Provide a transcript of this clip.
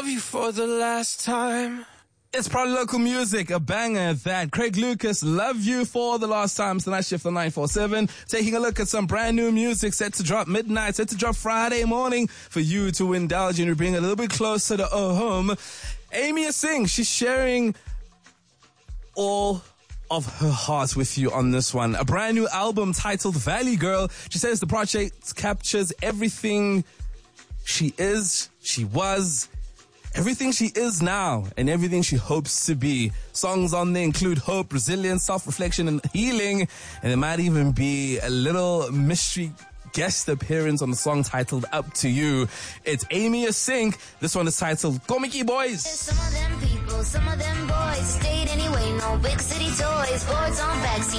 love you for the last time. It's Proudly Local Music, a banger that. Craig Lucas, Love You for the Last Time. It's the Night Shift on 947. Taking a look at some brand new music set to drop midnight, set to drop Friday morning for you to indulge in. We bring a little bit closer to home. Amy Singh, she's sharing all of her heart with you on this one. A brand new album titled Valley Girl. She says the project captures everything she is, she was, everything she is now, and everything she hopes to be. Songs on there include hope, resilience, self-reflection, and healing. And there might even be a little mystery guest appearance on the song titled Up to You. It's Amy Singh. This one is titled Komiki Boys. Some of them people, some of them boys stayed anyway, no big city toys, boards on backseat.